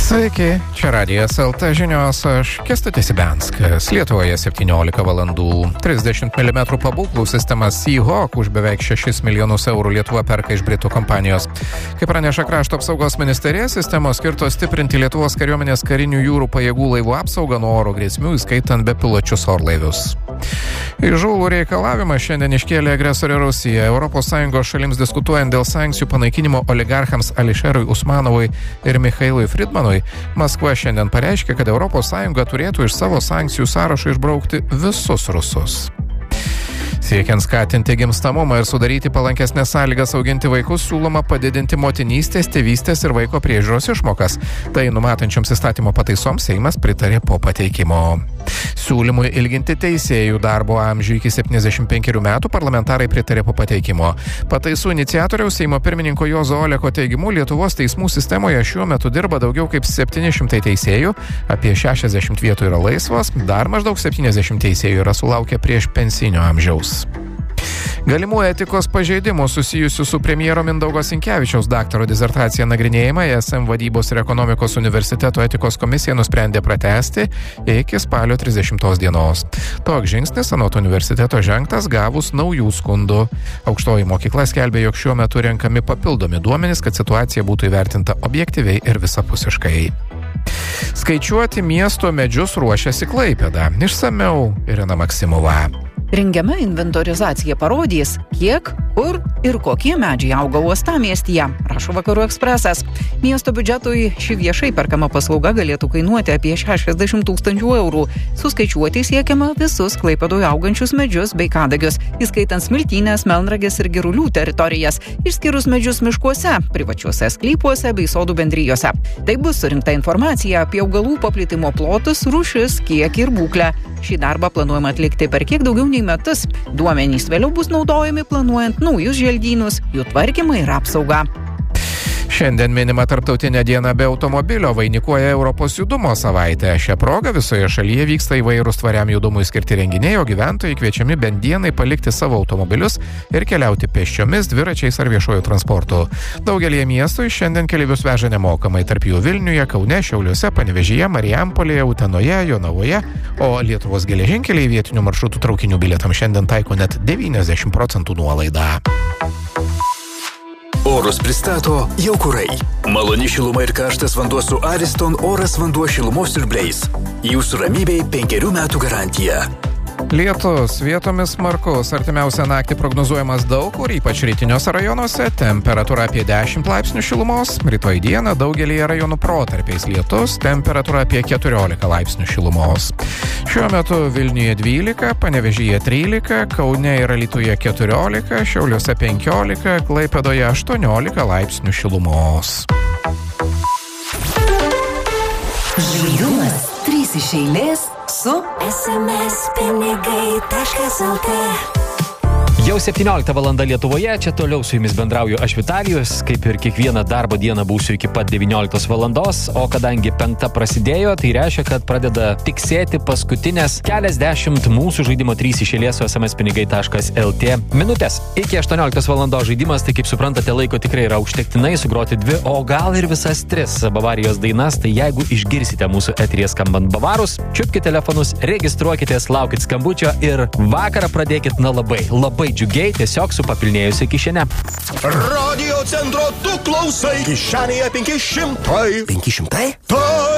Sveiki, čia Radijas LT žinios, aš Kęstutis Ibenskas. Lietuvoje 17 valandų. 30 mm pabūklų sistema Seahawk už beveik 6 milijonus eurų Lietuva perka iš Britų kompanijos. Kaip praneša Krašto apsaugos ministerija, sistemos skirtos stiprinti Lietuvos kariuomenės karinių jūrų pajėgų laivų apsaugą nuo oro grėsmių, įskaitant bepiločius orlaivius. Įžūlų reikalavimą šiandien iškėlė agresorė Rusija. ES šalims diskutuojant dėl sankcijų panaikinimo oligarchams Ališerui Usmanovui ir Michailui Fridmanui, Maskva šiandien pareiškė, kad ES turėtų iš savo sankcijų sąrašo išbraukti visus rusus. Siekiant skatinti gimstamumą ir sudaryti palankesnės sąlygas auginti vaikus, siūloma padidinti motinystės, tėvystės ir vaiko priežiūros išmokas. Tai numatančioms įstatymo pataisoms Seimas pritarė po pateikimo. Siūlymui ilginti teisėjų darbo amžių iki 75 metų parlamentarai pritarė po pateikimo. Pataisų iniciatoriaus Seimo pirmininko Juozo Oleko teigimu, Lietuvos teismų sistemoje šiuo metu dirba daugiau kaip 700 teisėjų, apie 60 vietų yra laisvos, dar maždaug 70 teisėjų yra sulaukę prieš pensinio amžiaus. Galimų etikos pažeidimų susijusių su premjero Mindaugo Sinkevičiaus daktaro disertacija nagrinėjimą ESM vadybos ir ekonomikos universiteto etikos komisija nusprendė pratęsti iki spalio 30 dienos. Toks žingsnis anot universiteto žengtas gavus naujų skundų. Aukštoji mokykla skelbė, jog šiuo metu renkami papildomi duomenys, kad situacija būtų įvertinta objektyviai ir visapusiškai. Skaičiuoti miesto medžius ruošiasi Klaipėda. Išsamiau Irina Maksimova. Rengiama inventorizacija parodys, kiek, kur ir kokie medžiai auga uostamiestyje, rašo Vakarų Ekspresas. Miesto biudžetui ši viešai perkama paslauga galėtų kainuoti apie 60 000 eurų. Suskaičiuoti siekiama visus Klaipėdoje augančius medžius bei kadagius, įskaitant Smiltynės, Melnragės ir Girulių teritorijas, išskyrus medžius miškuose, privačiuose sklypuose bei sodų bendrijose. Tai bus surinkta informacija apie augalų paplitimo plotus, rūšis, kiekį ir būklę. Šį darbą planuojama atlikti per kiek daugiau nei metus. Duomenys vėliau bus naudojami planuojant naujus želdynus, jų tvarkymą ir apsaugą. Šiandien minima Tarptautinė diena be automobilio, vainikuoja Europos judumo savaitę. Šią progą visoje šalyje vyksta įvairūs tvariam judumui skirti renginiai, o gyventojai kviečiami bent dienai palikti savo automobilius ir keliauti pėsčiomis, dviračiais ar viešuoju transportu. Daugelį miestų šiandien keleivius veža nemokamai, tarp jų Vilniuje, Kaune, Šiauliuose, Panevėžyje, Marijampolėje, Utenoje, Jonavoje, o Lietuvos geležinkeliai vietinių maršrutų traukinių bilietams šiandien taiko net 90% nuolaidą. Orus pristato Jaukurai. Maloni šiluma ir karštas vanduo su Ariston Oras vanduo šilumos siurbliais. Jūsų ramybei 5 metų garantija. Lietus vietomis smarkus, artimiausią naktį prognozuojamas daug kur, ypač rytiniuose rajonuose, temperatūra apie 10 laipsnių šilumos, rytoj dieną daugelyje rajonų protarpiais lietus, temperatūra apie 14 laipsnių šilumos. Šiuo metu Vilniuje 12, Panevėžyje 13, Kaune ir Alytuje 14, Šiauliuose 15, Klaipėdoje 18 laipsnių šilumos. Žaidumas 3 iš eilės su smspinigai.lt. Jau 17 valanda Lietuvoje, čia toliau su jumis bendrauju aš Vitalijus, kaip ir kiekvieną darbo dieną būsiu iki pat 19 valandos, o kadangi 5 prasidėjo, tai reiškia, kad pradeda tiksėti paskutinės keliasdešimt mūsų žaidimo 3 iš eilės su smspinigai.lt minutės. Iki 18 valandos žaidimas, tai kaip suprantate, laiko tikrai yra užtektinai sugroti 2, o gal ir visas 3 Bavarijos dainas, tai jeigu išgirsite mūsų eteryje skambant bavarus, čiupkite telefonus, registruokitės, laukit skambučio ir vakarą pradėkit labai džiugiai, tiesiog su papilnėjusia kišene. Radio centro tu klausai, kišenėje 500. 500? Tai